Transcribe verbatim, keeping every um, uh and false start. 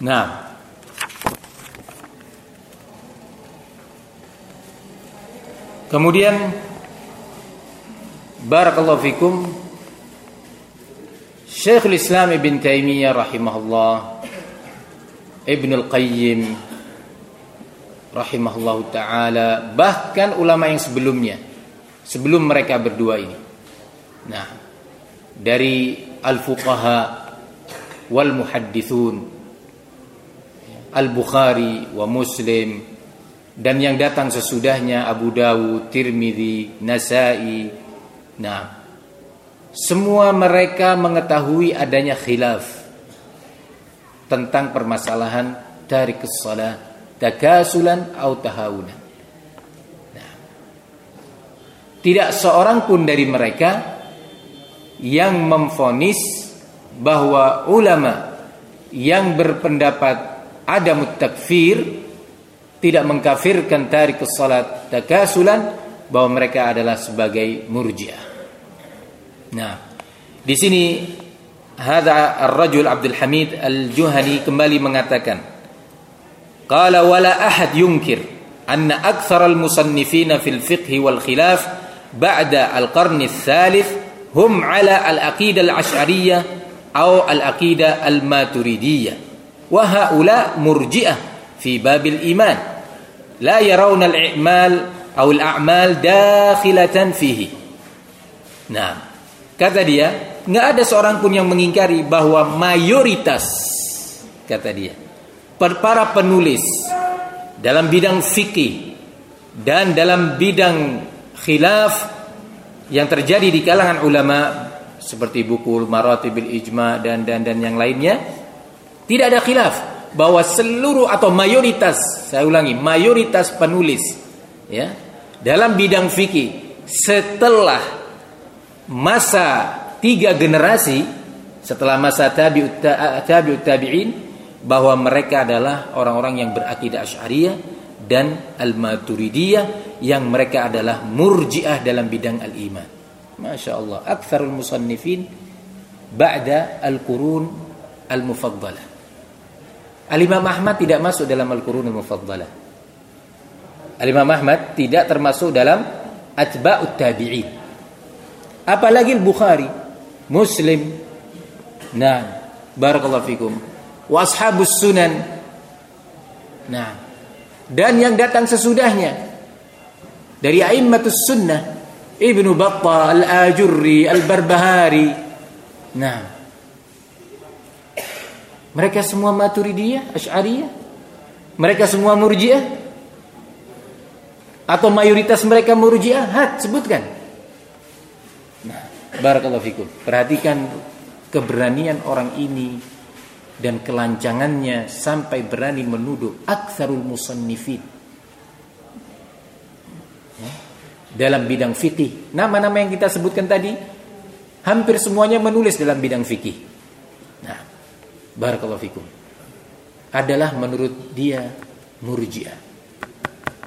Nah, kemudian barakallahu fikum, Syekhul Islam Ibn Taimiyah rahimahullah, Ibnul Qayyim rahimahullah ta'ala, bahkan ulama yang sebelumnya, sebelum mereka berdua ini. Nah, dari al-fuqaha wal muhaddithun, Al-Bukhari wa Muslim, dan yang datang sesudahnya Abu Dawud, Tirmidzi, Nasa'i. Nah, semua mereka mengetahui adanya khilaf tentang permasalahan tarikus shalah, takasulan atau tahawunan. Nah, tidak seorang pun dari mereka yang memvonis bahwa ulama yang berpendapat ada takfir, tidak mengkafirkan tarikus salat takasulan, bahwa mereka adalah sebagai murji'ah. Nah, di sini hadza ar-rajul Abdul Hamid Al-Juhani kembali mengatakan, qala wala ahad yunkir anna aktsar al-musannifin fil fiqh wal khilaf ba'da al-qarn ats-tsalits hum ala al-aqidah al-asy'ariyah aw al-aqidah al-maturidiyah. Wa haula murji'ah fi babil iman la yarawna al-i'mal aw al-a'mal dakhilatan fihi. Nah, kata dia, enggak ada seorang pun yang mengingkari bahwa mayoritas, kata dia, para penulis dalam bidang fikih dan dalam bidang khilaf yang terjadi di kalangan ulama seperti buku Maratibil Ijma dan dan dan yang lainnya, tidak ada khilaf bahwa seluruh atau mayoritas, saya ulangi, mayoritas penulis ya dalam bidang fikih setelah masa tiga generasi, setelah masa tabi'ut tabi'ut tabi'in, bahwa mereka adalah orang-orang yang berakidah Asy'ariyah dan Al-Maturidiyah, yang mereka adalah murji'ah dalam bidang al-iman. Masya Allah, aktsarul musannifin ba'da al-qurun al-mufaddalah. Al-Imam Ahmad tidak masuk dalam Al-Qurun Al-Mufaddalah. Al-Imam Ahmad tidak termasuk dalam atba'ut tabi'in. Apalagi Al-Bukhari, Muslim. Nah, barakallahu fikum. Wa ashabus sunan. Nah, dan yang datang sesudahnya dari a'immatus sunnah, Ibnu Battah, Al-Ajurri, Al-Barbahari. Nah, mereka semua Maturidiyah, Asy'ariyah? Mereka semua Murji'ah? Atau mayoritas mereka Murji'ah? Hat, sebutkan. Nah, barakallahu fikum. Perhatikan keberanian orang ini dan kelancangannya sampai berani menuduh aktsarul musannifin ya, dalam bidang fikih. Nama-nama yang kita sebutkan tadi hampir semuanya menulis dalam bidang fikih. Nah, barakallahu fikum, adalah menurut dia Murji'ah.